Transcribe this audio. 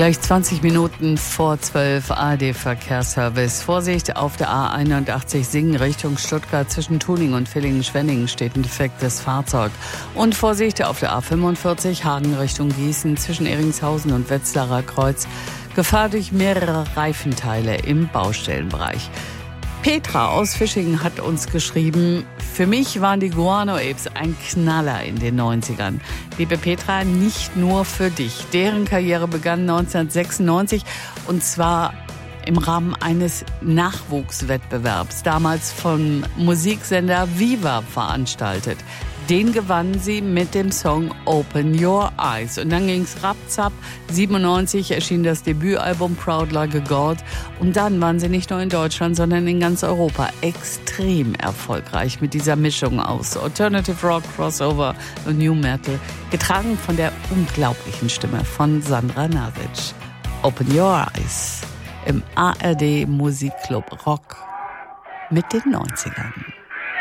Gleich 20 Minuten vor 12 ARD-Verkehrsservice. Vorsicht auf der A81 Singen Richtung Stuttgart. Zwischen Tuning und Villingen-Schwenningen steht ein defektes Fahrzeug. Und Vorsicht auf der A45 Hagen Richtung Gießen. Zwischen Eringshausen und Wetzlarer Kreuz. Gefahr durch mehrere Reifenteile im Baustellenbereich. Petra aus Fischingen hat uns geschrieben, für mich waren die Guano Apes ein Knaller in den 90ern. Liebe Petra, nicht nur für dich. Deren Karriere begann 1996 und zwar im Rahmen eines Nachwuchswettbewerbs, damals vom Musiksender Viva veranstaltet. Den gewannen sie mit dem Song Open Your Eyes. Und dann ging's rapzapp. 97 erschien das Debütalbum Proud Like a God. Und dann waren sie nicht nur in Deutschland, sondern in ganz Europa extrem erfolgreich mit dieser Mischung aus Alternative Rock, Crossover und New Metal, getragen von der unglaublichen Stimme von Sandra Nasic. Open Your Eyes im ARD Musikclub Rock mit den 90ern.